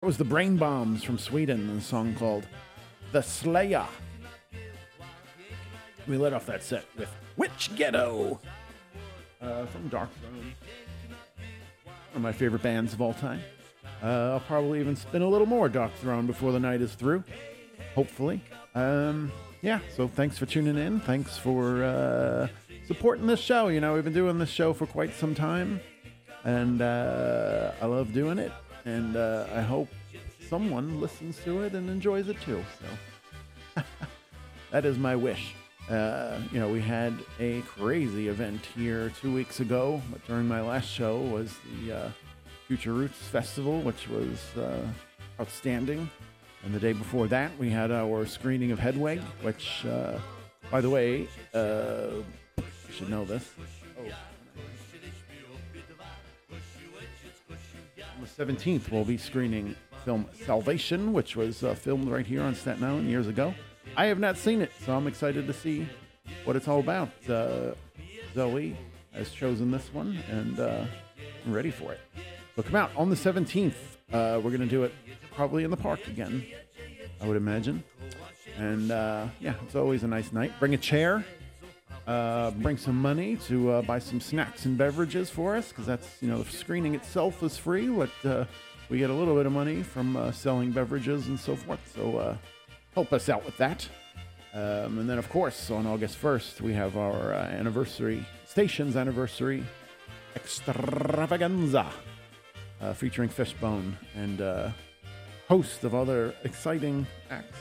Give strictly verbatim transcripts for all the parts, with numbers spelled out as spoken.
was the Brain Bombs from Sweden, and a song called The Slayer. We let off that set with Witch Ghetto uh, from Dark Throne. One of my favorite bands of all time. Uh, I'll probably even spin a little more Dark Throne before the night is through. Hopefully. Um, yeah, so thanks for tuning in. Thanks for uh, supporting this show. You know, we've been doing this show for quite some time, and uh, I love doing it. And uh, I hope someone listens to it and enjoys it too. So that is my wish. Uh, you know, we had a crazy event here two weeks ago, but during my last show was the uh, Future Roots Festival, which was uh, outstanding. And the day before that, we had our screening of Hedwig, which, uh, by the way, uh, you should know this. Oh. On the seventeenth, we'll be screening film Salvation, which was uh, filmed right here on Staten Island years ago. I have not seen it, so I'm excited to see what it's all about. Uh, Zoe has chosen this one, and uh, I'm ready for it. So come out on the seventeenth. Uh, we're going to do it probably in the park again, I would imagine. And uh, yeah, it's always a nice night. Bring a chair. Uh, bring some money to uh, buy some snacks and beverages for us, because that's, you know, the screening itself is free, but uh, we get a little bit of money from uh, selling beverages and so forth. So uh, help us out with that. Um, and then, of course, on August first, we have our uh, anniversary, station's anniversary extravaganza, uh, featuring Fishbone and a host of other exciting acts.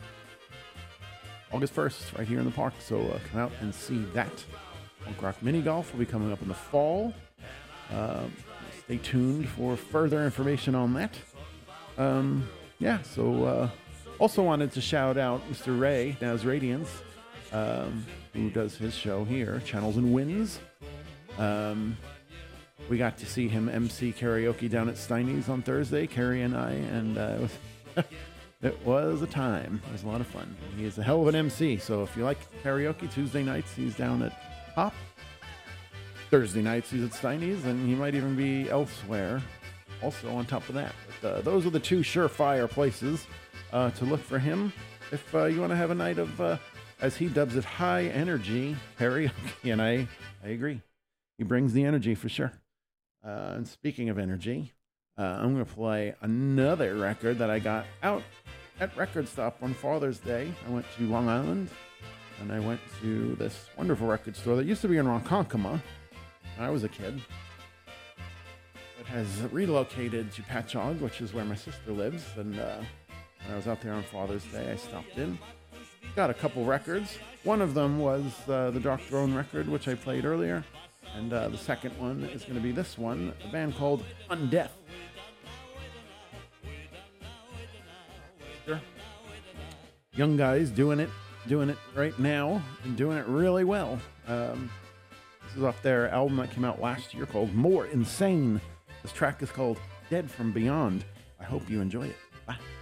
August first, right here in the park, so uh, come out and see that. Punk Rock Mini Golf will be coming up in the fall. Uh, stay tuned for further information on that. Um, yeah, so uh, also wanted to shout out Mister Ray, Naz Radiance, um, who does his show here, Channels and Winds. Um, we got to see him M C karaoke down at Steiny's on Thursday, Carrie and I, and uh, it was... It was a time. It was a lot of fun. He is a hell of an M C, so if you like karaoke, Tuesday nights he's down at Pop. Thursday nights he's at Steiny's, and he might even be elsewhere also on top of that. But uh, those are the two surefire places uh, to look for him if uh, you want to have a night of, uh, as he dubs it, high energy karaoke. And I, I agree. He brings the energy for sure. Uh, and speaking of energy, Uh, I'm going to play another record that I got out at Record Stop on Father's Day. I went to Long Island, and I went to this wonderful record store that used to be in Ronkonkoma when I was a kid. It has relocated to Patchogue, which is where my sister lives, and uh, when I was out there on Father's Day, I stopped in. Got a couple records. One of them was uh, the Dark Throne record, which I played earlier, and uh, the second one is going to be this one, a band called Undeath. Young guys doing it, doing it right now, and doing it really well. Um, this is off their album that came out last year called More Insane. This track is called Dead from Beyond. I hope you enjoy it. Bye.